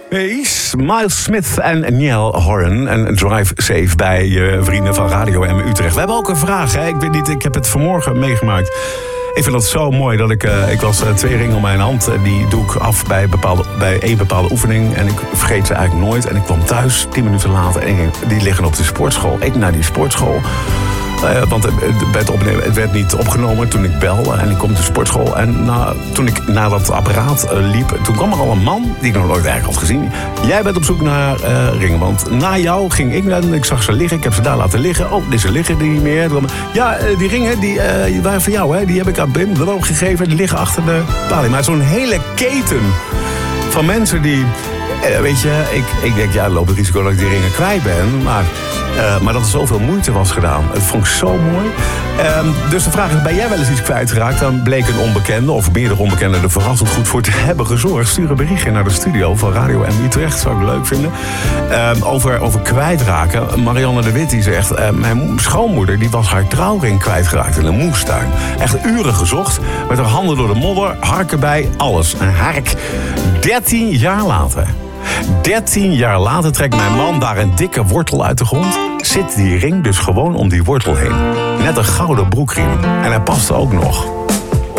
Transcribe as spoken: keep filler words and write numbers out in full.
Is Miles Smith en Niall Horan en Drive Safe bij uh, vrienden van Radio M Utrecht. We hebben ook een vraag. Hè? Ik weet niet, ik heb het vanmorgen meegemaakt. Ik vind dat zo mooi dat ik... Uh, ik was uh, twee ringen om mijn hand. En die doe ik af bij, bepaalde, bij één bepaalde oefening. En ik vergeet ze eigenlijk nooit. En ik kwam thuis, tien minuten later. En ik, die liggen op de sportschool. Ik naar die sportschool. Uh, want het, het, werd opnemen, het werd niet opgenomen toen ik belde. En ik kom de sportschool. En na, toen ik naar dat apparaat uh, liep... toen kwam er al een man die ik nog nooit eigenlijk had gezien. Jij bent op zoek naar uh, ringen. Want na jou ging ik naar... Ik zag ze liggen. Ik heb ze daar laten liggen. Oh, deze liggen die niet meer. Ja, uh, die ringen die, uh, die waren voor jou. Hè? Die heb ik aan Bim ook gegeven. Die liggen achter de balie. Maar zo'n hele keten van mensen die... Uh, weet je, ik, ik denk, ja, loop het risico dat ik die ringen kwijt ben. Maar, uh, maar dat er zoveel moeite was gedaan. Het vond ik zo mooi. Um, dus de vraag is, ben jij wel eens iets kwijtgeraakt? Dan bleek een onbekende of meerdere onbekenden er verrassend goed voor te hebben gezorgd. Stuur een berichtje naar de studio van Radio M Utrecht. Zou ik leuk vinden. Um, over, over kwijtraken. Marianne de Wit die zegt, uh, mijn schoonmoeder die was haar trouwring kwijtgeraakt in een moestuin. Echt uren gezocht. Met haar handen door de modder, hark erbij, alles. Een hark. dertien jaar later. dertien jaar later trekt mijn man daar een dikke wortel uit de grond. Zit die ring dus gewoon om die wortel heen. Net een gouden broekriem. En hij past ook nog.